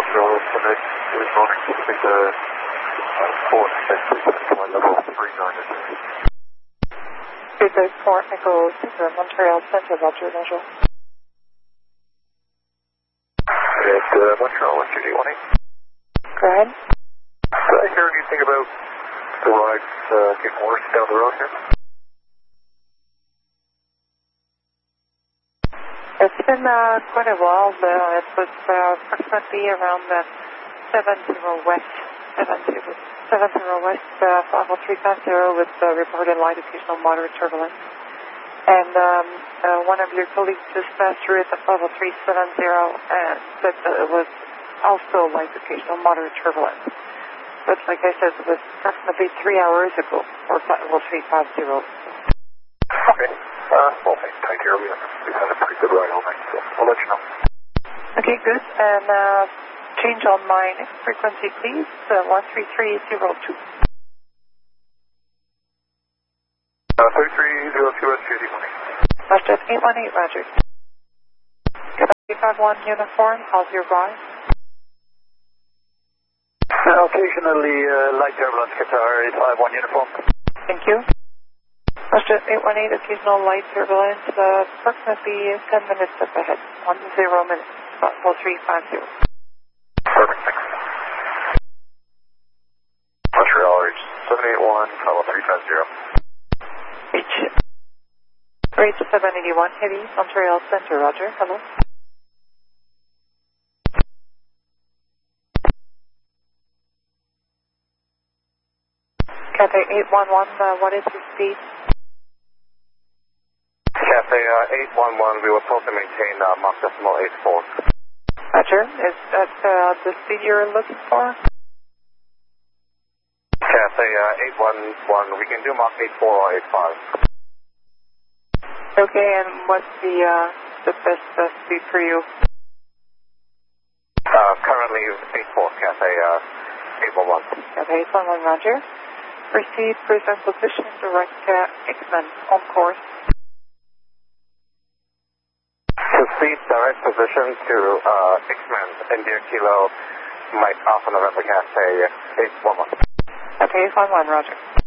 So Quebec is going to take the Fort Echo level 39. Quebec Fort Echo Center, Montreal Center, Roger, bonjour. At Montreal, what's your D18? Go ahead. Did I hear anything about the rides getting worse down the road here? It's been quite a while. It was approximately around 70 west, 50 west, 50350 with reported light occasional moderate turbulence. And one of your colleagues just passed through at the 50370 and said that it was also light occasional moderate turbulence. But like I said, it was approximately 3 hours ago, or 50350. Okay. Well, thank you. We've had a pretty good ride all night, so I'll let you know. Okay, good. And change on my frequency, please. 13302. 3302 at CD20. Westjet 818, Roger. Quebec 51 uniform, how's your ride? Occasionally light turbulence, Qatar 851 uniform. Thank you. Westjet 818, occasional light turbulence, approximately 10 minutes up ahead. 10 minutes, 50350. Perfect, thanks. Montreal, reach 781, 50350. Reach 781, heavy, Montreal Center, Roger, hello. Cathay 811, what is your speed? Cathay 811, we were supposed to maintain Mach decimal 84. Roger, is that the speed you're looking for? Cathay 811, we can do Mach 84 or 85. Okay, and what's the best speed for you? Currently 84, Cathay 811. Cathay 811, Roger. Proceed, present position, direct X-Men on course. Proceed direct position to X-Men, India Kilo, Mike Alpha November Cathay 811. Cathay 811, Roger.